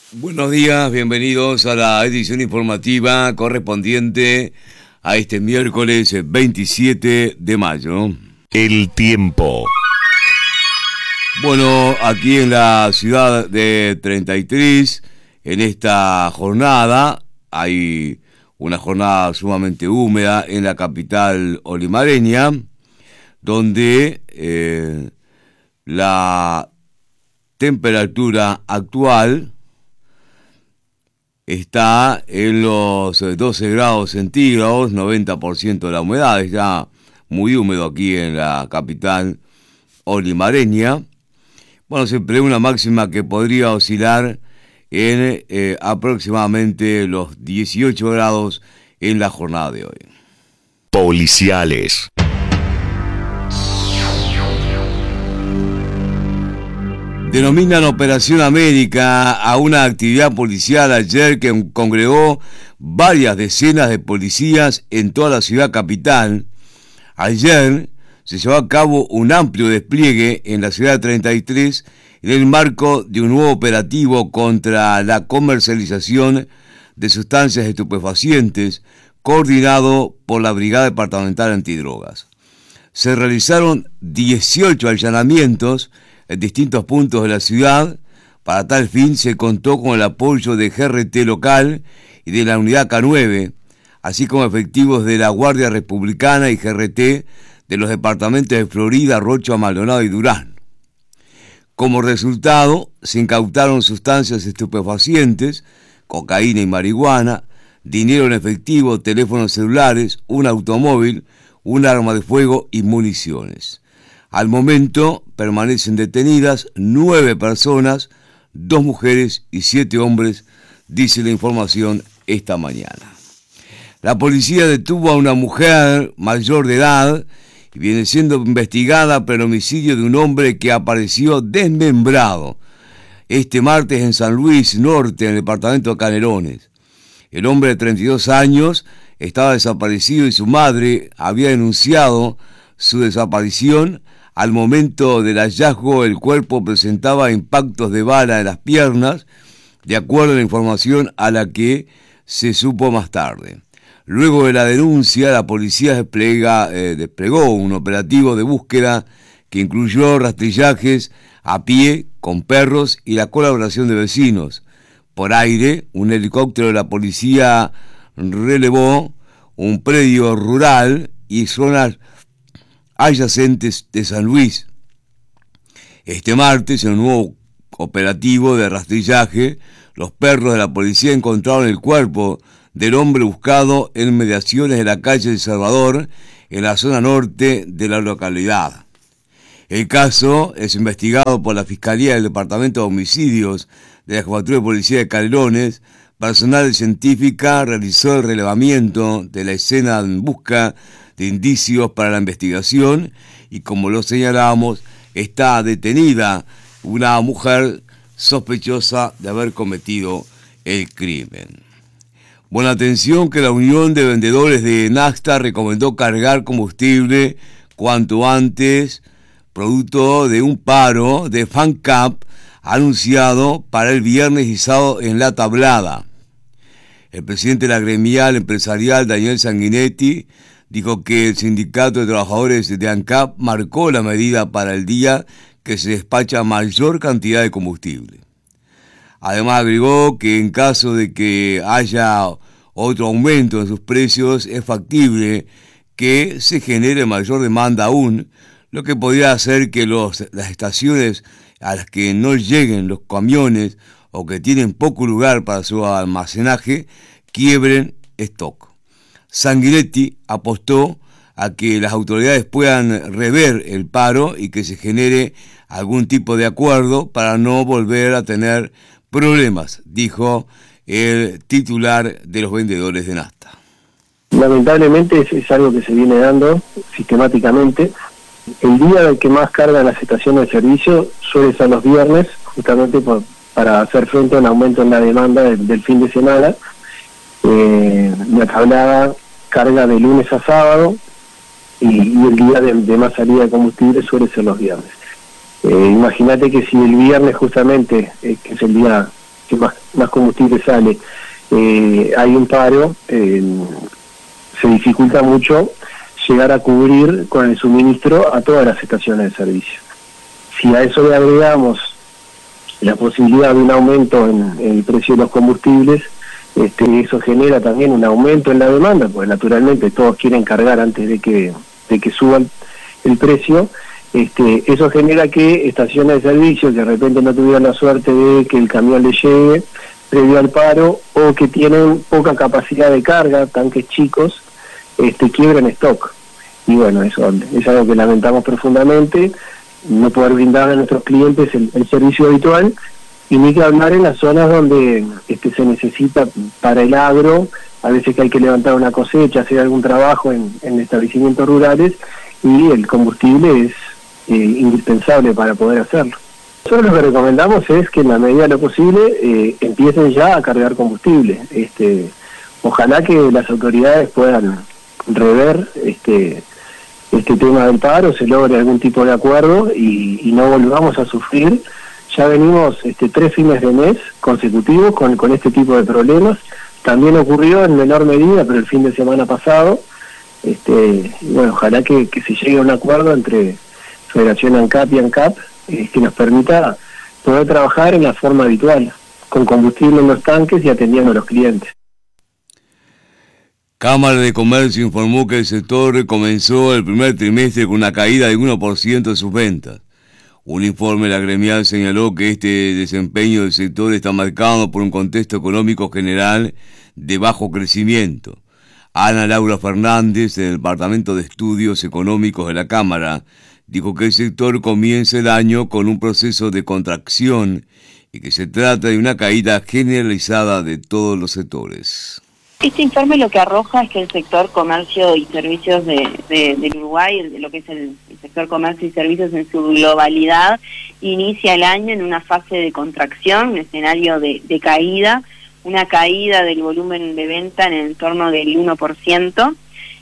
Buenos días, bienvenidos a la edición informativa correspondiente a este miércoles 27 de mayo. El tiempo. Bueno, aquí en la ciudad de 33, en esta jornada, hay una jornada sumamente húmeda en la capital olimareña, donde la temperatura actual está en los 12 grados centígrados, 90% de la humedad, es ya muy húmedo aquí en la capital olimareña. Bueno, se prevé una máxima que podría oscilar en aproximadamente los 18 grados en la jornada de hoy. Policiales. Denominan Operación América a una actividad policial ayer que congregó varias decenas de policías en toda la ciudad capital. Ayer se llevó a cabo un amplio despliegue en la ciudad de 33 en el marco de un nuevo operativo contra la comercialización de sustancias estupefacientes coordinado por la Brigada Departamental Antidrogas. Se realizaron 18 allanamientos en distintos puntos de la ciudad. Para tal fin se contó con el apoyo de GRT local y de la unidad K9, así como efectivos de la Guardia Republicana y GRT de los departamentos de Florida, Rocha, Maldonado y Durán. Como resultado, se incautaron sustancias estupefacientes, cocaína y marihuana, dinero en efectivo, teléfonos celulares, un automóvil, un arma de fuego y municiones. Al momento permanecen detenidas 9 personas, 2 mujeres y 7 hombres, dice la información esta mañana. La policía detuvo a una mujer mayor de edad y viene siendo investigada por el homicidio de un hombre que apareció desmembrado este martes en San Luis Norte, en el departamento de Canelones. El hombre de 32 años estaba desaparecido y su madre había denunciado su desaparición. Al momento del hallazgo, el cuerpo presentaba impactos de bala en las piernas, de acuerdo a la información a la que se supo más tarde. Luego de la denuncia, la policía desplegó un operativo de búsqueda que incluyó rastrillajes a pie, con perros y la colaboración de vecinos. Por aire, un helicóptero de la policía relevó un predio rural y zonas adyacentes de San Luis. Este martes, en un nuevo operativo de rastrillaje, los perros de la policía encontraron el cuerpo del hombre buscado en mediaciones de la calle El Salvador, en la zona norte de la localidad. El caso es investigado por la Fiscalía del Departamento de Homicidios de la Jefatura de Policía de Canelones. Personal científica realizó el relevamiento de la escena en busca de indicios para la investigación y, como lo señalamos, está detenida una mujer sospechosa de haber cometido el crimen. Bueno, atención que la Unión de Vendedores de Nafta recomendó cargar combustible cuanto antes, producto de un paro de FANCAP anunciado para el viernes y sábado en La Tablada. El presidente de la gremial empresarial, Daniel Sanguinetti, dijo que el sindicato de trabajadores de ANCAP marcó la medida para el día que se despacha mayor cantidad de combustible. Además agregó que en caso de que haya otro aumento en sus precios, es factible que se genere mayor demanda aún, lo que podría hacer que las estaciones a las que no lleguen los camiones o que tienen poco lugar para su almacenaje quiebren stock. Sanguinetti apostó a que las autoridades puedan rever el paro y que se genere algún tipo de acuerdo para no volver a tener problemas, dijo el titular de los vendedores de nafta. Lamentablemente es algo que se viene dando sistemáticamente. El día del que más cargan las estaciones de servicio suele ser los viernes, justamente para hacer frente a un aumento en la demanda del fin de semana. La tablada carga de lunes a sábado y el día de más salida de combustible suele ser los viernes. Imagínate que si el viernes justamente, que es el día que más combustible sale, hay un paro, se dificulta mucho llegar a cubrir con el suministro a todas las estaciones de servicio. Si a eso le agregamos la posibilidad de un aumento en el precio de los combustibles, eso genera también un aumento en la demanda, porque naturalmente todos quieren cargar antes de que suba el precio. Eso genera que estaciones de servicio que de repente no tuvieron la suerte de que el camión le llegue previo al paro, o que tienen poca capacidad de carga, tanques chicos, quiebran stock. Y bueno, eso es algo que lamentamos profundamente, no poder brindar a nuestros clientes el servicio habitual, y ni que hablar en las zonas donde se necesita para el agro, a veces que hay que levantar una cosecha, hacer algún trabajo en establecimientos rurales, y el combustible es indispensable para poder hacerlo. Nosotros lo que recomendamos es que en la medida de lo posible empiecen ya a cargar combustible. Ojalá que las autoridades puedan rever este tema del paro, se logre algún tipo de acuerdo y no volvamos a sufrir. Ya venimos 3 fines de mes consecutivos con este tipo de problemas. También ocurrió en menor medida, pero el fin de semana pasado. Bueno, ojalá que se llegue a un acuerdo entre Federación ANCAP y ANCAP, que nos permita poder trabajar en la forma habitual, con combustible en los tanques y atendiendo a los clientes. Cámara de Comercio informó que el sector comenzó el primer trimestre con una caída del 1% de sus ventas. Un informe de la gremial señaló que este desempeño del sector está marcado por un contexto económico general de bajo crecimiento. Ana Laura Fernández, del Departamento de Estudios Económicos de la Cámara, dijo que el sector comienza el año con un proceso de contracción y que se trata de una caída generalizada de todos los sectores. Este informe lo que arroja es que el sector comercio y servicios del Uruguay, lo que es el sector comercio y servicios en su globalidad, inicia el año en una fase de contracción, un escenario de caída, una caída del volumen de venta en el entorno del 1%.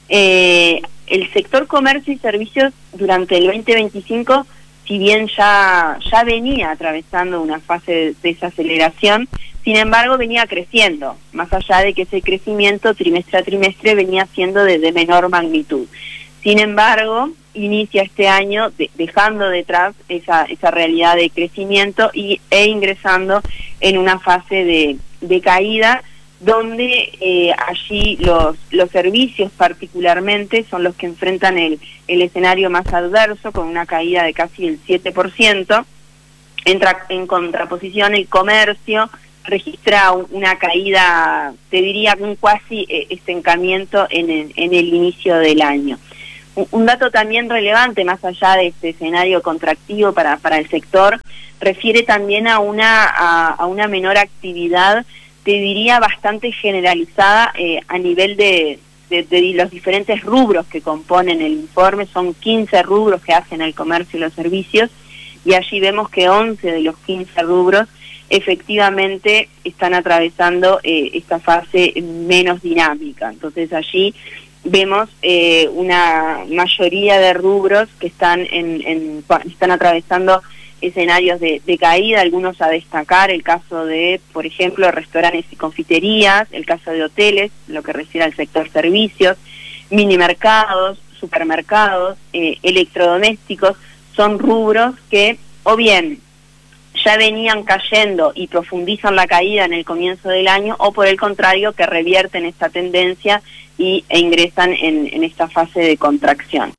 El sector comercio y servicios durante el 2025, si bien ya venía atravesando una fase de desaceleración, sin embargo venía creciendo, más allá de que ese crecimiento trimestre a trimestre venía siendo de menor magnitud. Sin embargo, inicia este año dejando detrás esa realidad de crecimiento e ingresando en una fase de caída, donde allí los servicios particularmente son los que enfrentan el escenario más adverso, con una caída de casi el 7%. Entra en contraposición el comercio, registra una caída, te diría, un cuasi estancamiento en el inicio del año. Un dato también relevante, más allá de este escenario contractivo para el sector, refiere también a una menor actividad, te diría bastante generalizada a nivel de los diferentes rubros que componen el informe. Son 15 rubros que hacen el comercio y los servicios, y allí vemos que 11 de los 15 rubros efectivamente están atravesando esta fase menos dinámica. Entonces allí vemos una mayoría de rubros que están atravesando escenarios de caída, algunos a destacar, el caso de, por ejemplo, restaurantes y confiterías, el caso de hoteles, lo que refiere al sector servicios, minimercados, supermercados, electrodomésticos. Son rubros que o bien ya venían cayendo y profundizan la caída en el comienzo del año, o por el contrario, que revierten esta tendencia e ingresan en esta fase de contracción.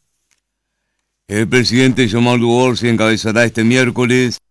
El presidente Jean-Marc Duborsi encabezará este miércoles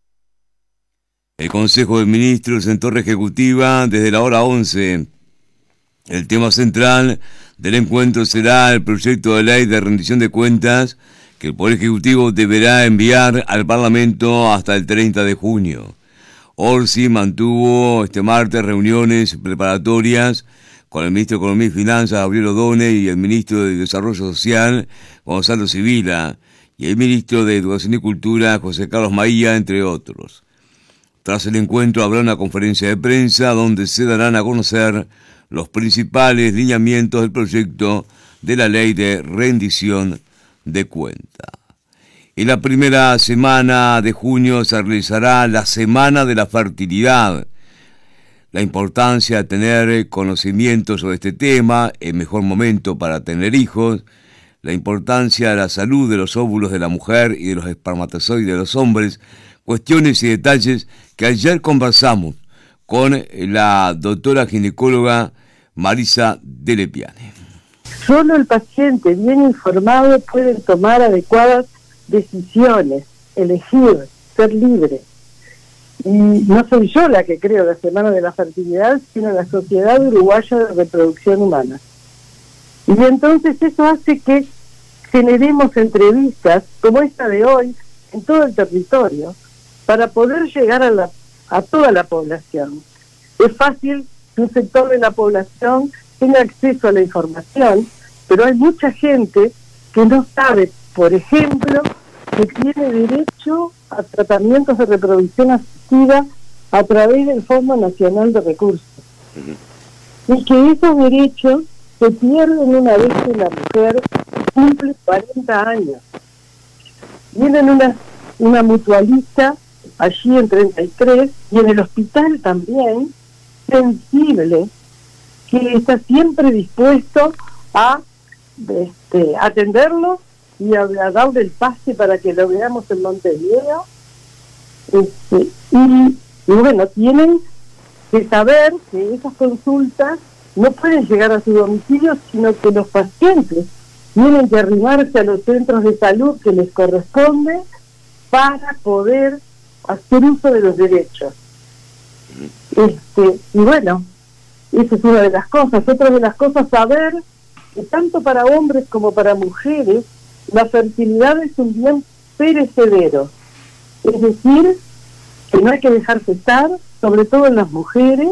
el Consejo de Ministros en Torre Ejecutiva desde la hora 11. El tema central del encuentro será el proyecto de ley de rendición de cuentas que el Poder Ejecutivo deberá enviar al Parlamento hasta el 30 de junio. Orsi mantuvo este martes reuniones preparatorias con el ministro de Economía y Finanzas, Gabriel Odone, y el ministro de Desarrollo Social, Gonzalo Sibila, y el ministro de Educación y Cultura, José Carlos Maía, entre otros. Tras el encuentro habrá una conferencia de prensa donde se darán a conocer los principales lineamientos del proyecto de la ley de rendición de cuenta. En la primera semana de junio se realizará la Semana de la Fertilidad, la importancia de tener conocimiento sobre este tema, el mejor momento para tener hijos, la importancia de la salud de los óvulos de la mujer y de los espermatozoides de los hombres, cuestiones y detalles que ayer conversamos con la doctora ginecóloga Marisa Delle Piane. Solo el paciente bien informado puede tomar adecuadas decisiones, elegir, ser libre. Y no soy yo la que creo la Semana de la Fertilidad, sino la Sociedad Uruguaya de Reproducción Humana. Y entonces eso hace que generemos entrevistas como esta de hoy en todo el territorio para poder llegar a toda la población. Es fácil que un sector de la población tenga acceso a la información, pero hay mucha gente que no sabe, por ejemplo, que tiene derecho a tratamientos de reproducción asistida a través del Fondo Nacional de Recursos. Y que esos derechos se pierden una vez que la mujer cumple 40 años. Vienen una mutualista allí en 33 y en el hospital también, sensible, que está siempre dispuesto a atenderlo y a darle el pase para que lo veamos en Montevideo. Y bueno, tienen que saber que esas consultas no pueden llegar a su domicilio, sino que los pacientes tienen que arrimarse a los centros de salud que les corresponde para poder hacer uso de los derechos. Y bueno, esa es una de las cosas. Otra de las cosas, saber que tanto para hombres como para mujeres la fertilidad es un bien perecedero, es decir, que no hay que dejarse estar, sobre todo en las mujeres.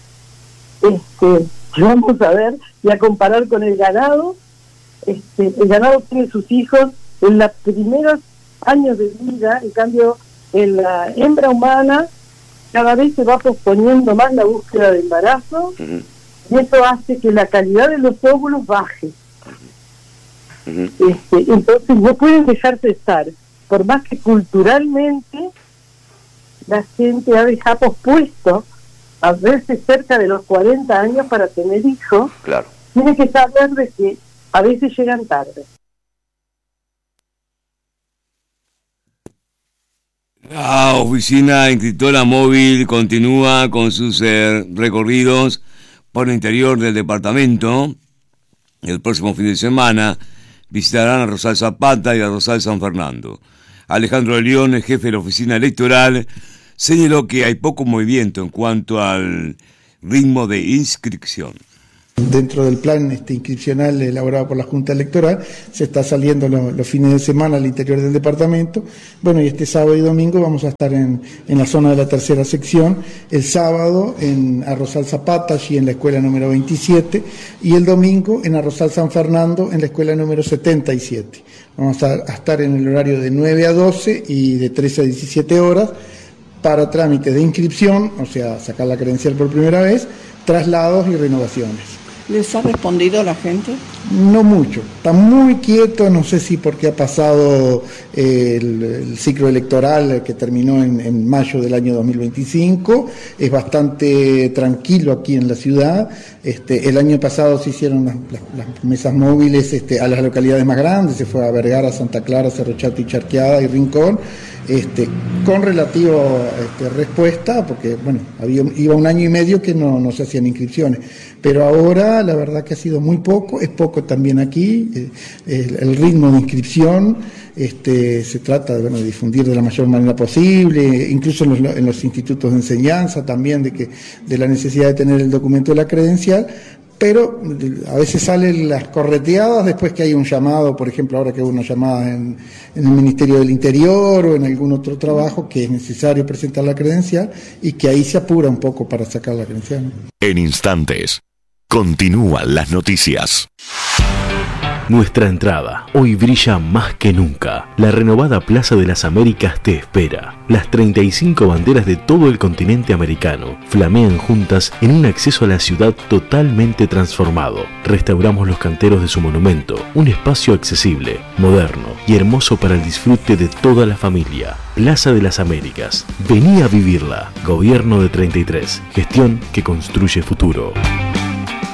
Vamos a ver y a comparar con el ganado. El ganado tiene sus hijos en los primeros años de vida, en cambio en la hembra humana cada vez se va posponiendo más la búsqueda de embarazo, y eso hace que la calidad de los óvulos baje. Entonces no pueden dejarse estar, por más que culturalmente la gente ha pospuesto a verse cerca de los 40 años para tener hijos. Claro. Tiene que saber de que a veces llegan tarde. La oficina inscriptora móvil continúa con sus recorridos por el interior del departamento. El próximo fin de semana visitarán a Rosal Zapata y a Rosal San Fernando. Alejandro de León, el jefe de la oficina electoral, señaló que hay poco movimiento en cuanto al ritmo de inscripción. Dentro del plan inscripcional elaborado por la Junta Electoral, se está saliendo los fines de semana al interior del departamento. Bueno, y este sábado y domingo vamos a estar en la zona de la tercera sección, el sábado en Arrozal Zapata, allí en la escuela número 27, y el domingo en Arrozal San Fernando, en la escuela número 77. Vamos a estar en el horario de 9 a 12 y de 13 a 17 horas para trámites de inscripción, o sea, sacar la credencial por primera vez, traslados y renovaciones. ¿Les ha respondido la gente? No mucho, está muy quieto, no sé si porque ha pasado el ciclo electoral que terminó en mayo del año 2025, es bastante tranquilo aquí en la ciudad. El año pasado se hicieron las mesas móviles a las localidades más grandes, se fue a Vergara, Santa Clara, Cerro Chato y Charqueada y Rincón, con relativa respuesta, porque bueno, iba un año y medio que no se hacían inscripciones, pero ahora la verdad que ha sido muy poco, es poco también aquí, el ritmo de inscripción se trata de difundir de la mayor manera posible, incluso en los institutos de enseñanza también, de la necesidad de tener el documento de la credencial, pero a veces salen las correteadas después que hay un llamado, por ejemplo ahora que hubo una llamada en el Ministerio del Interior o en algún otro trabajo que es necesario presentar la credencial y que ahí se apura un poco para sacar la credencial, ¿no? En instantes, continúan las noticias. Nuestra entrada hoy brilla más que nunca. La renovada Plaza de las Américas te espera. Las 35 banderas de todo el continente americano flamean juntas en un acceso a la ciudad totalmente transformado. Restauramos los canteros de su monumento, un espacio accesible, moderno y hermoso para el disfrute de toda la familia. Plaza de las Américas. Vení a vivirla. Gobierno de 33. Gestión que construye futuro.